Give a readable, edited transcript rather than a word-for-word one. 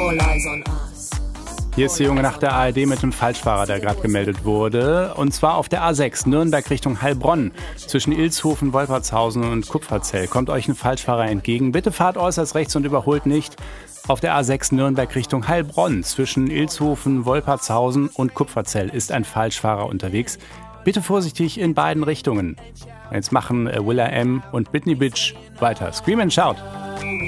Hier ist die junge Nacht der ARD mit dem Falschfahrer, der gerade gemeldet wurde. Und zwar auf der A6 Nürnberg Richtung Heilbronn. Zwischen Ilshofen, Wolpertshausen und Kupferzell kommt euch ein Falschfahrer entgegen. Bitte fahrt äußerst rechts und überholt nicht. Auf der A6 Nürnberg Richtung Heilbronn. Zwischen Ilshofen, Wolpertshausen und Kupferzell ist ein Falschfahrer unterwegs. Bitte vorsichtig in beiden Richtungen. Jetzt machen Will.i.am und Britney Bitch weiter. Scream and Shout.